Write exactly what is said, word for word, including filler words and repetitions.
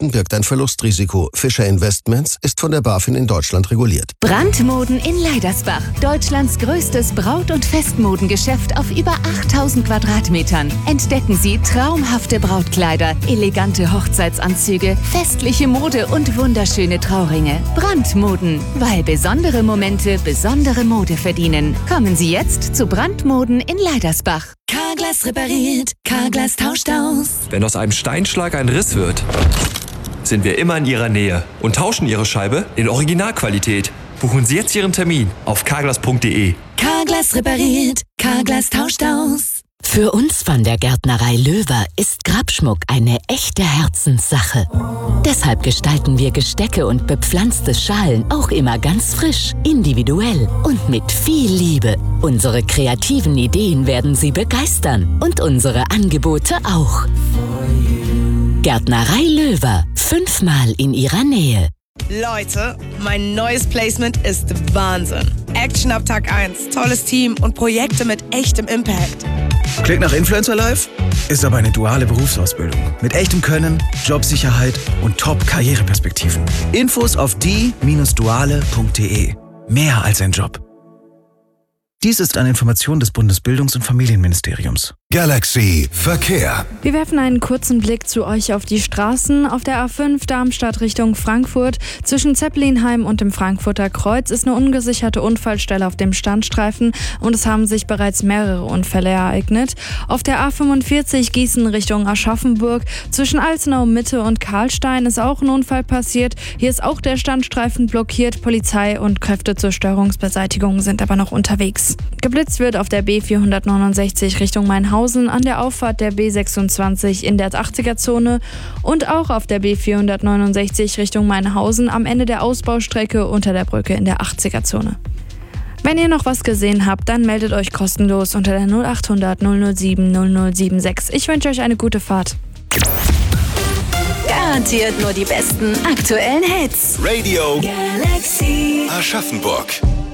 Geschäften birgt ein Verlustrisiko. Fischer Investments ist von der BaFin in Deutschland reguliert. Brandmoden in Leidersbach. Deutschlands größtes Braut- und Festmodengeschäft auf über achttausend Quadratmetern. Entdecken Sie traumhafte Brautkleider, elegante Hochzeitsanzüge, festliche Mode und wunderschöne Trauringe. Brandmoden, weil besondere Momente besondere Mode verdienen. Kommen Sie jetzt zu Brandmoden in Leidersbach. Carglass repariert, Carglass tauscht aus. Wenn aus einem Steinschlag ein Riss wird, sind wir immer in Ihrer Nähe und tauschen Ihre Scheibe in Originalqualität. Buchen Sie jetzt Ihren Termin auf carglass punkt de. Carglass repariert, Carglass tauscht aus. Für uns von der Gärtnerei Löwer ist Grabschmuck eine echte Herzenssache. Deshalb gestalten wir Gestecke und bepflanzte Schalen auch immer ganz frisch, individuell und mit viel Liebe. Unsere kreativen Ideen werden Sie begeistern und unsere Angebote auch. Gärtnerei Löwer, fünfmal in Ihrer Nähe. Leute, mein neues Placement ist Wahnsinn. Action ab Tag eins, tolles Team und Projekte mit echtem Impact. Klingt nach Influencer Life? Ist aber eine duale Berufsausbildung. Mit echtem Können, Jobsicherheit und Top-Karriereperspektiven. Infos auf die Bindestrich duale punkt de. Mehr als ein Job. Dies ist eine Information des Bundesbildungs- und Familienministeriums. Galaxy Verkehr. Wir werfen einen kurzen Blick zu euch auf die Straßen. Auf der A fünf Darmstadt Richtung Frankfurt. Zwischen Zeppelinheim und dem Frankfurter Kreuz ist eine ungesicherte Unfallstelle auf dem Standstreifen und es haben sich bereits mehrere Unfälle ereignet. Auf der A fünfundvierzig Gießen Richtung Aschaffenburg. Zwischen Alzenau Mitte und Karlstein ist auch ein Unfall passiert. Hier ist auch der Standstreifen blockiert. Polizei und Kräfte zur Störungsbeseitigung sind aber noch unterwegs. Geblitzt wird auf der B vierhundertneunundsechzig Richtung Mainhausen, an der Auffahrt der B sechsundzwanzig in der achtziger-Zone und auch auf der B vierhundertneunundsechzig Richtung Mainhausen am Ende der Ausbaustrecke unter der Brücke in der achtziger-Zone. Wenn ihr noch was gesehen habt, dann meldet euch kostenlos unter der null achthundert null null sieben null null sieben sechs. Ich wünsche euch eine gute Fahrt. Garantiert nur die besten aktuellen Hits. Radio Galaxy Aschaffenburg.